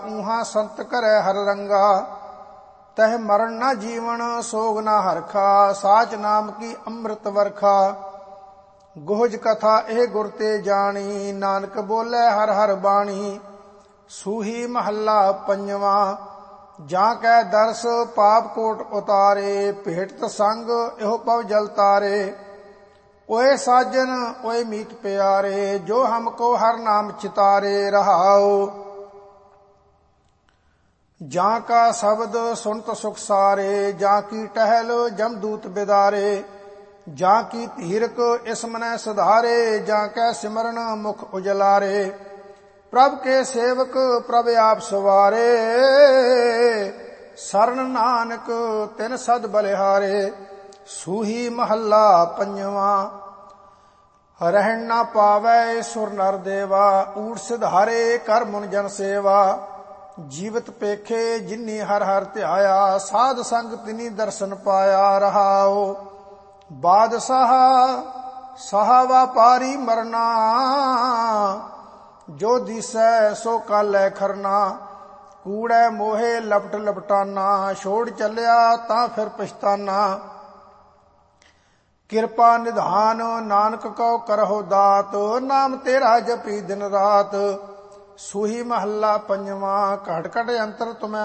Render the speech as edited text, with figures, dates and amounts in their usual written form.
ਊਹਾਂ ਸੰਤ ਕਰੈ ਹਰ ਰੰਗਾ। ਤਹ ਮਰਨ ਨਾ ਜੀਵਨ ਸੋਗ ਨਾ ਹਰਖਾ, ਸਾਚ ਨਾਮ ਕੀ ਅੰਮ੍ਰਿਤ ਵਰਖਾ। ਗੁਹਜ ਕਥਾ ਇਹ ਗੁਰ ਤੇ ਜਾਣੀ, ਨਾਨਕ ਬੋਲੇ ਹਰ ਹਰ ਬਾਣੀ। ਸੂਹੀ ਮਹੱਲਾ ਪੰਜਵਾਂ। ਜਾਂ ਕੈ ਦਰਸ ਪਾਪ ਕੋਟ ਉਤਾਰੇ, ਭੇਟਤ ਸੰਗ ਇਹੋ ਪਵ ਜਲ ਤਾਰੇ। ਓਏ ਸਾਜਨ ਓਏ ਮੀਤ ਪਿਆਰੇ, ਜੋ ਹਮਕੋ ਹਰ ਨਾਮ ਚਿਤਾਰੇ। ਰਹਾਉ ਜਾਂ ਕਾ ਸ਼ਬਦ ਸੁਨਤ ਸੁਖ ਸਾਰੇ, ਜਾਂ ਕੀ ਟਹਿਲ ਜਮਦੂਤ ਬਿਦਾਰੇ। ਜਾਂ ਕੀ ਧੀਰਕ ਇਸ ਮਨੈ ਸੁਧਾਰੇ, ਜਾਂ ਕੈ ਸਿਮਰਨ ਮੁਖ ਉਜਲਾਰੇ। ਪ੍ਰਭ ਕੇ ਸੇਵਕ ਪ੍ਰਭ ਆਪ ਸਵਾਰੇ, ਸਰਨ ਨਾਨਕ ਤਿਨ ਸਦ ਬਲਿਹਾਰੇ। ਸੂਹੀ ਮਹੱਲਾ ਪੰਜਵਾਂ। ਰਹਿਣ ਨਾ ਪਾਵੈ ਸੁਰ ਨਰ ਦੇਵਾ, ਊਠ ਸਿਧਾਰੇ ਕਰ ਮੁਨ ਜਨ ਸੇਵਾ। ਜੀਵਤ ਪੇਖੇ ਜਿਨੀ ਹਰ ਹਰ ਧਿਆਇਆ, ਸਾਧ ਸੰਗ ਤਿਨੀ ਦਰਸ਼ਨ ਪਾਇਆ। ਰਹਾਉ ਬਾਦਸ਼ਾਹ ਸਾਹ ਵਾਪਾਰੀ ਮਰਨਾ, ਜੋ ਦਿਸੈ ਸੋ ਕਾਲੈ ਖਰਨਾ। ਕੂੜੈ ਮੋਹੇ ਲਪਟ ਲਪਟਾਨਾ, ਛੋੜ ਚੱਲਿਆ ਤਾਂ ਫਿਰ ਪਛਤਾਨਾ। ਕਿਰਪਾ ਨਿਧਾਨ ਨਾਨਕ ਕਉ ਕਰਹੁ ਦਾਤ, ਨਾਮ ਤੇਰਾ ਜਪੀ ਦਿਨ ਰਾਤ। ਸੂਹੀ ਮਹੱਲਾ ਪੰਜਵਾਂ। ਘਟ ਘਟ ਅੰਤਰ ਤੁਮੈ